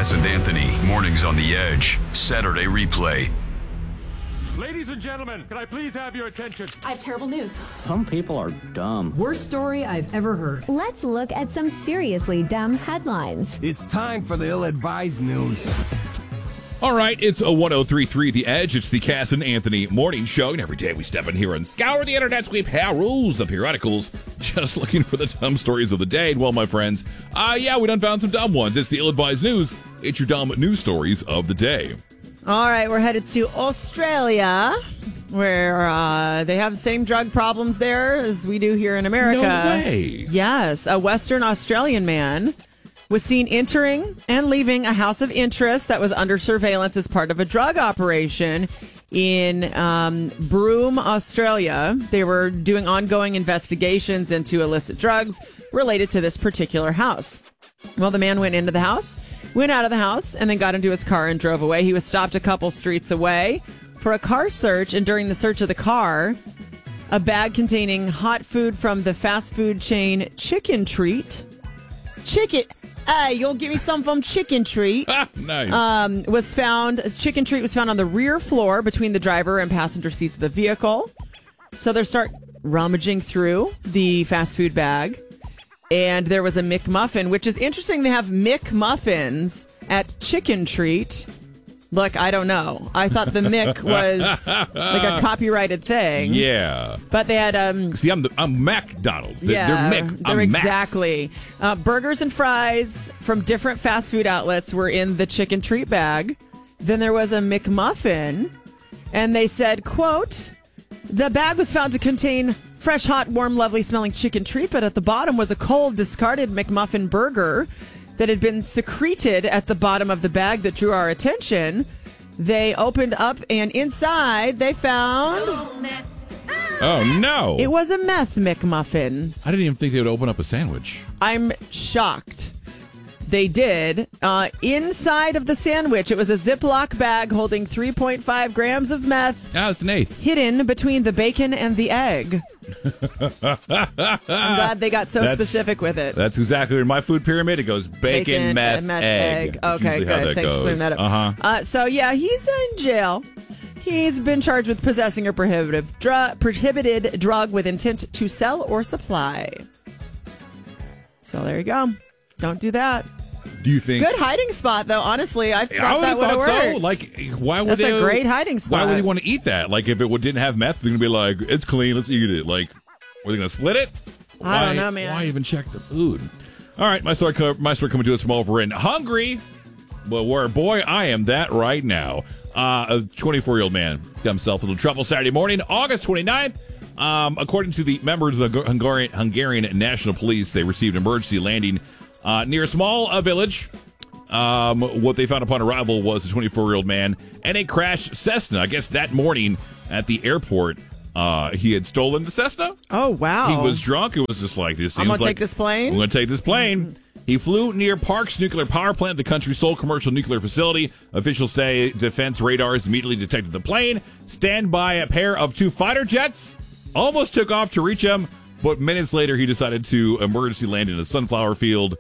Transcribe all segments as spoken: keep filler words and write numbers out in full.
Cass and Anthony, mornings on the Edge, Saturday replay. Ladies and gentlemen, can I please have your attention? I have terrible news. Some people are dumb. Worst story I've ever heard. Let's look at some seriously dumb headlines. It's time for the ill-advised news. All right, it's a one oh three point three The Edge. It's the Cass and Anthony morning show, and every day we step in here and scour the internet, we peruse the periodicals, just looking for the dumb stories of the day. And well, my friends, uh, yeah, we done found some dumb ones. It's the ill-advised news. It's your dumb news stories of the day. All right, we're headed to Australia, where uh, they have the same drug problems there as we do here in America. No way. Yes, a Western Australian man was seen entering and leaving a house of interest that was under surveillance as part of a drug operation in um, Broome, Australia. They were doing ongoing investigations into illicit drugs related to this particular house. Well, the man went into the house, went out of the house, and then got into his car and drove away. He was stopped a couple streets away for a car search, and during the search of the car, a bag containing hot food from the fast food chain Chicken Treat. Chicken... Hey, you'll give me some from Chicken Treat. Nice. Um, was found. Chicken Treat was found on the rear floor between the driver and passenger seats of the vehicle. So they start rummaging through the fast food bag, and there was a McMuffin, which is interesting. They have McMuffins at Chicken Treat. Look, I don't know. I thought the Mick was like a copyrighted thing. Yeah. But they had... Um, See, I'm, the, I'm McDonald's. They're, yeah, they're Mick. they're I'm exactly. Uh, burgers and fries from different fast food outlets were in the Chicken Treat bag. Then there was a McMuffin. And they said, quote, the bag was found to contain fresh, hot, warm, lovely smelling chicken treat, but at the bottom was a cold, discarded McMuffin burger that had been secreted at the bottom of the bag that drew our attention. They opened up, and inside they found... Oh, no. It was a meth McMuffin. I didn't even think they would open up a sandwich. I'm shocked. They did. Uh, inside of the sandwich, it was a Ziploc bag holding three point five grams of meth. Ah, it's an eighth. Hidden between the bacon and the egg. I'm glad they got so That's- specific with it. That's exactly in my food pyramid. It goes bacon, Bacon, meth, and meth, egg. egg. Okay, Usually how good. that Thanks for goes. clearing that up. Uh-huh. Uh, so, yeah, he's in jail. He's been charged with possessing a prohibitive dru- prohibited drug with intent to sell or supply. So there you go. Don't do that. Do you think... Good hiding spot, though. Honestly, I thought I would that have would have thought worked. so. Like, why would That's they... a great hiding spot. Why would they want to eat that? Like, if it would- didn't have meth, they're going to be like, it's clean, let's eat it. Like, were they going to split it? I don't Why- know, man. Why even check the food? All right, my story, co- my story coming to us from over in Hungary. Well, where, boy, I am that right now. Uh, a twenty-four-year-old man got himself into trouble Saturday morning, August twenty-ninth. Um, according to the members of the Hungarian, Hungarian National Police, they received an emergency landing uh, near a small uh, village. Um, what they found upon arrival was a twenty-four-year-old man and a crashed Cessna. I guess that morning at the airport, uh, he had stolen the Cessna. Oh, wow. He was drunk. It was just like this. I'm seems going to like, take this plane? I'm going to take this plane. He flew near Parks Nuclear Power Plant, the country's sole commercial nuclear facility. Officials say defense radars immediately detected the plane. Stand by a pair of two fighter jets. Almost took off to reach him, but minutes later he decided to emergency land in a sunflower field.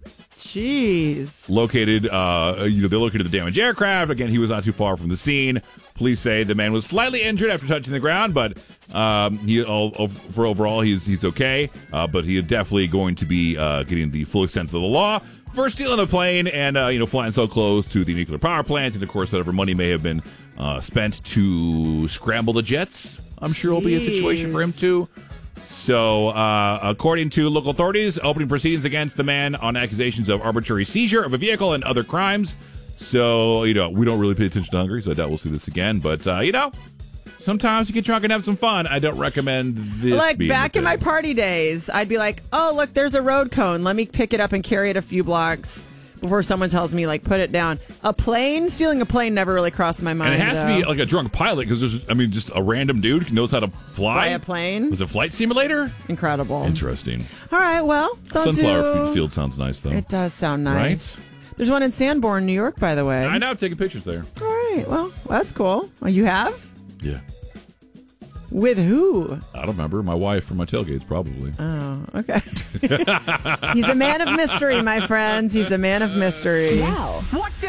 Jeez. Located, uh, you know, they located the damaged aircraft. Again, he was not too far from the scene. Police say the man was slightly injured after touching the ground, but um, he, all, for overall, he's he's okay. Uh, but he is definitely going to be uh, getting the full extent of the law for stealing a plane and uh, you know flying so close to the nuclear power plant, and of course, whatever money may have been uh, spent to scramble the jets. I'm sure will be a situation for him too. So, uh, according to local authorities, opening proceedings against the man on accusations of arbitrary seizure of a vehicle and other crimes. So, you know, we don't really pay attention to Hungary, so I doubt we'll see this again. But, uh, you know, sometimes you get drunk and have some fun. I don't recommend this. Like, being back the in my thing. party days, I'd be like, oh, look, there's a road cone. Let me pick it up and carry it a few blocks before someone tells me, like, put it down. A plane? Stealing a plane never really crossed my mind. And it has though. to be like a drunk pilot because there's, I mean, just a random dude who knows how to fly. Fly a plane? Was it a flight simulator? Incredible. Interesting. All right, well, don't Sunflower do... field sounds nice, though. It does sound nice. Right? There's one in Sanborn, New York, by the way. I know, I'm taking pictures there. All right, well, that's cool. Well, you have? Yeah. With who? I don't remember. My wife for my tailgates, probably. Oh, okay. He's a man of mystery, my friends. He's a man of mystery. Wow. What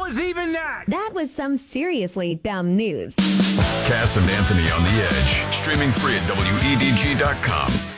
is even that? That was some seriously dumb news. Cass and Anthony on the Edge. Streaming free at W E D G dot com.